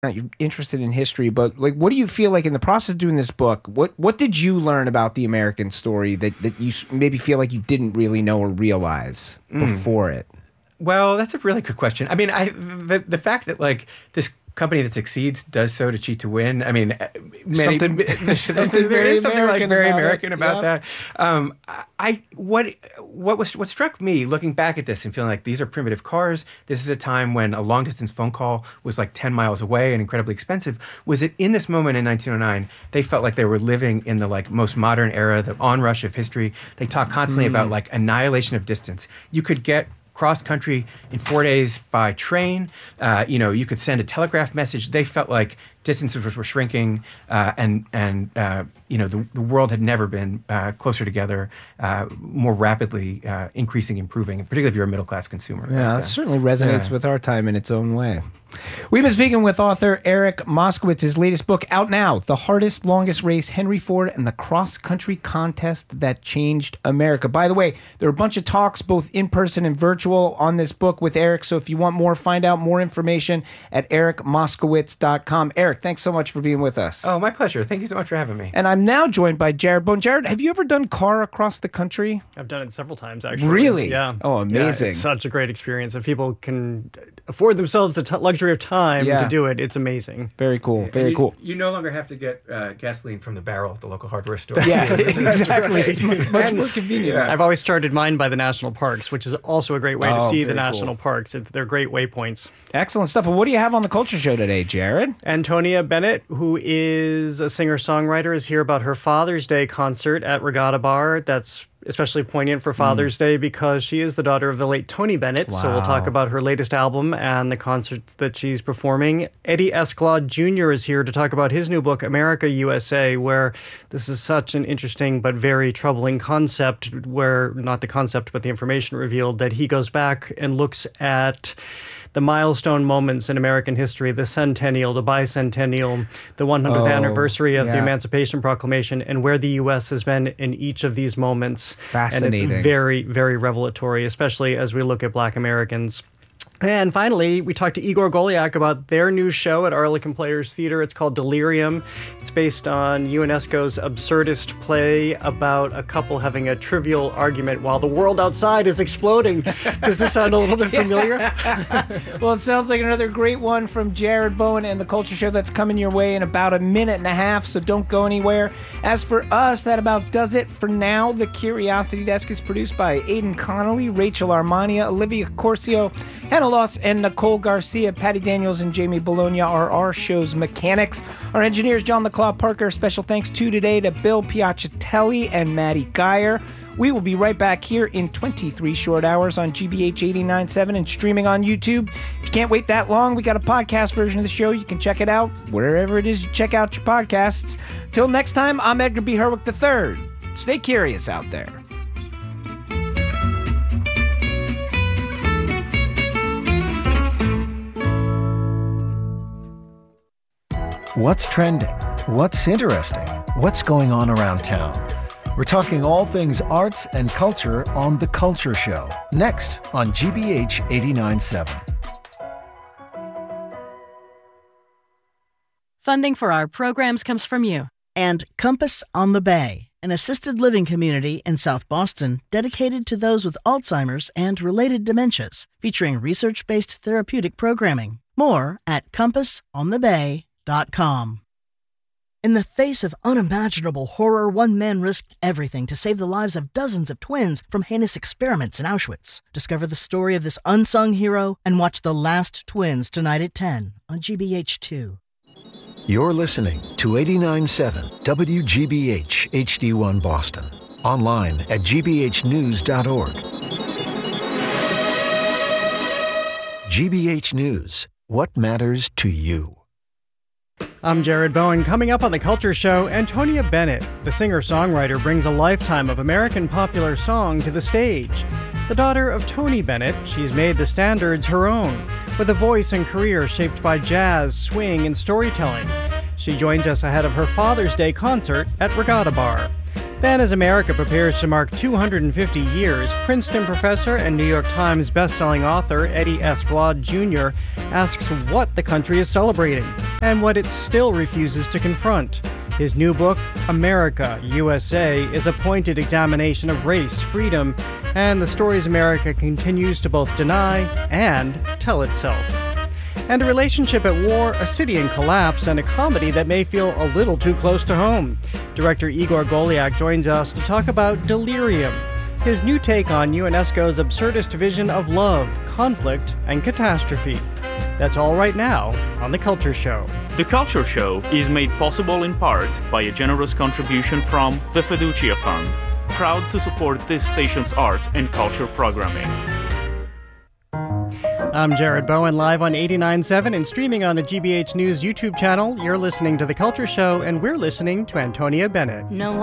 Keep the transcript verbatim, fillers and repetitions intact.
You're interested in history, but like, what do you feel like in the process of doing this book? What what did you learn about the American story that that you maybe feel like you didn't really know or realize mm. before it? Well, that's a really good question. I mean, I the, the fact that like this company that succeeds does so to cheat to win. I mean, many, something, there's, something there is something American like very about American it. about Yeah. that. Um, I what what was what struck me looking back at this and feeling like these are primitive cars. This is a time when a long distance phone call was like ten miles away and incredibly expensive. Was it in this moment in nineteen oh nine they felt like they were living in the like most modern era, the onrush of history. They talk constantly mm. about like annihilation of distance. You could get cross country in four days by train. Uh, you know, you could send a telegraph message. They felt like distances were shrinking, uh, and and uh, you know the the world had never been uh, closer together, uh, more rapidly uh, increasing, improving. Particularly if you're a middle class consumer. Yeah, like that certainly resonates yeah. with our time in its own way. We've been speaking with author Eric Moskowitz. His latest book out now, The Hardest, Longest Race, Henry Ford and the Cross Country Contest That Changed America. By the way, there are a bunch of talks, both in person and virtual, on this book with Eric. So if you want more, find out more information at eric moskowitz dot com. Eric, thanks so much for being with us. Oh, my pleasure. Thank you so much for having me. And I'm now joined by Jared Bone. Jared, have you ever done car across the country? I've done it several times, actually. Really? Yeah. Oh, amazing. Yeah, it's such a great experience. If people can afford themselves the t- luxury of time Yeah. to do it, it's amazing. Very cool. Very you, cool. You no longer have to get uh, gasoline from the barrel at the local hardware store. Yeah, exactly. Right. It's much, much more convenient. Yeah. I've always started mine by the national parks, which is also a great way Oh, to see the very national cool. parks. It's, they're great waypoints. Excellent stuff. Well, what do you have on the Culture Show today, Jared? Antonia Bennett, who is a singer-songwriter, is here about her Father's Day concert at Regatta Bar. That's especially poignant for Father's mm. Day because she is the daughter of the late Tony Bennett. Wow. So we'll talk about her latest album and the concerts that she's performing. Eddie Escalade Junior is here to talk about his new book, America, U S A, where this is such an interesting but very troubling concept where, not the concept, but the information revealed, that he goes back and looks at the milestone moments in American history, the centennial, the bicentennial, the one hundredth Oh, anniversary of yeah. the Emancipation Proclamation, and where the U S has been in each of these moments. Fascinating. And it's very, very revelatory, especially as we look at Black Americans. And finally, we talked to Igor Goliak about their new show at Arlequin Players Theater. It's called Delirium. It's based on Ionesco's absurdist play about a couple having a trivial argument while the world outside is exploding. Does this sound a little bit familiar? Well, it sounds like another great one from Jared Bowen and the Culture Show that's coming your way in about a minute and a half, so don't go anywhere. As for us, that about does it for now. The Curiosity Desk is produced by Aidan Connolly, Rachel Armania, Olivia Corcio, Hannah Loss, and Nicole Garcia. Patty Daniels and Jamie Bologna are our show's mechanics. Our engineers, John LeClaw Parker. Special thanks to today to Bill Piacitelli and Maddie Geyer. We will be right back here in twenty-three short hours on G B H eighty-nine point seven and streaming on YouTube. If you can't wait that long, we got a podcast version of the show. You can check it out wherever it is you check out your podcasts. Till next time, I'm Edgar B. Herwick the third. Stay curious out there. What's trending? What's interesting? What's going on around town? We're talking all things arts and culture on The Culture Show, next on G B H eighty-nine point seven. Funding for our programs comes from you. And Compass on the Bay, an assisted living community in South Boston dedicated to those with Alzheimer's and related dementias, featuring research-based therapeutic programming. More at compass on the bay dot com. In the face of unimaginable horror, one man risked everything to save the lives of dozens of twins from heinous experiments in Auschwitz. Discover the story of this unsung hero and watch The Last Twins tonight at ten on G B H two. You're listening to eighty-nine point seven W G B H H D one Boston. Online at g b h news dot org. G B H News. What matters to you? I'm Jared Bowen. Coming up on The Culture Show, Antonia Bennett, the singer-songwriter, brings a lifetime of American popular song to the stage. The daughter of Tony Bennett, she's made the standards her own, with a voice and career shaped by jazz, swing, and storytelling. She joins us ahead of her Father's Day concert at Regatta Bar. Then, as America prepares to mark two hundred fifty years, Princeton professor and New York Times bestselling author Eddie Escalade Junior asks what the country is celebrating. and what it still refuses to confront. His new book, America, U S A, is a pointed examination of race, freedom, and the stories America continues to both deny and tell itself. And a relationship at war, a city in collapse, and a comedy that may feel a little too close to home. Director Igor Goliak joins us to talk about Delirium, his new take on UNESCO's absurdist vision of love, conflict, and catastrophe. That's all right now on The Culture Show. The Culture Show is made possible in part by a generous contribution from the Fiducia Fund, proud to support this station's arts and culture programming. I'm Jared Bowen, live on eighty-nine point seven and streaming on the G B H News YouTube channel. You're listening to The Culture Show, and we're listening to Antonia Bennett. No